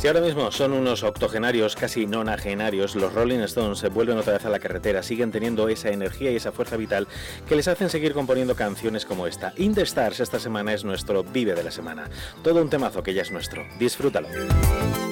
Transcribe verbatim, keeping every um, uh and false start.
Si ahora mismo son unos octogenarios, casi nonagenarios, los Rolling Stones se vuelven otra vez a la carretera, siguen teniendo esa energía y esa fuerza vital que les hacen seguir componiendo canciones como esta. In the Stars esta semana es nuestro Vive de la semana. Todo un temazo que ya es nuestro. Disfrútalo.